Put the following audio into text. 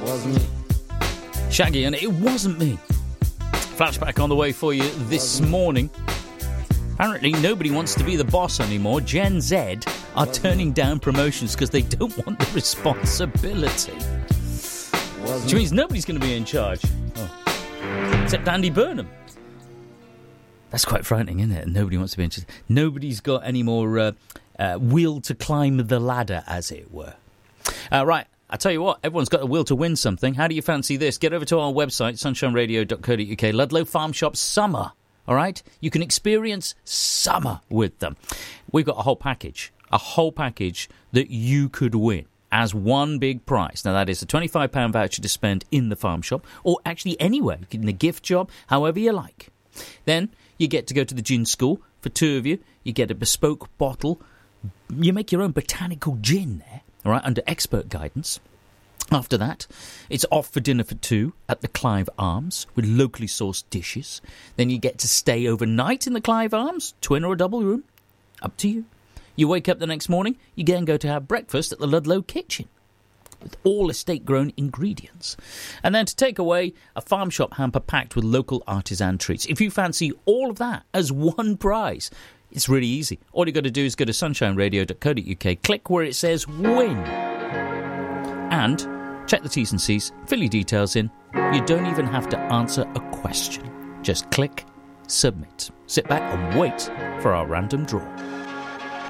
Shaggy and It Wasn't Me. Flashback on the way for you this morning. Apparently nobody wants to be the boss anymore. Gen Z are turning down promotions because they don't want the responsibility. Which means nobody's going to be in charge. Oh. Except Andy Burnham. That's quite frightening, isn't it? Nobody wants to be in charge. Nobody's got any more will to climb the ladder, as it were. Right. I tell you what, everyone's got a will to win something. How do you fancy this? Get over to our website, sunshineradio.co.uk. Ludlow Farm Shop Summer, all right? You can experience summer with them. We've got a whole package that you could win as one big prize. Now, that is a £25 voucher to spend in the farm shop, or actually anywhere, in the gift job, however you like. Then you get to go to the gin school for two of you. You get a bespoke bottle. You make your own botanical gin there. All right, under expert guidance. After that, it's off for dinner for two at the Clive Arms with locally sourced dishes. Then you get to stay overnight in the Clive Arms, twin or a double room. Up to you. You wake up the next morning, you then go to have breakfast at the Ludlow Kitchen with all estate-grown ingredients. And then to take away, a farm shop hamper packed with local artisan treats. If you fancy all of that as one prize, it's really easy. All you got to do is go to sunshineradio.co.uk, click where it says win, and check the T's and C's, fill your details in. You don't even have to answer a question. Just click submit. Sit back and wait for our random draw.